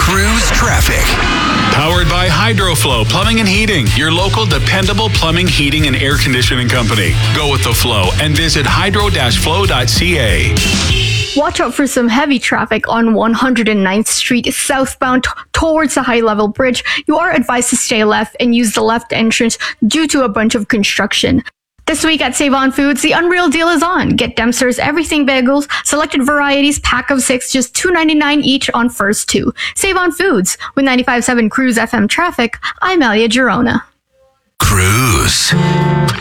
Cruise Traffic. Powered by HydroFlow Plumbing and Heating, your local dependable plumbing, heating, and air conditioning company. Go with the flow and visit hydro-flow.ca. Watch out for some heavy traffic on 109th Street southbound towards the High Level Bridge. You are advised to stay left and use the left entrance due to a bunch of construction. This week at Save On Foods, the Unreal Deal is on. Get Dempster's Everything Bagels, selected varieties, pack of 6, just $2.99 each on first 2. Save On Foods. With 95.7 Cruise FM traffic, I'm Elia Girona. Cruise.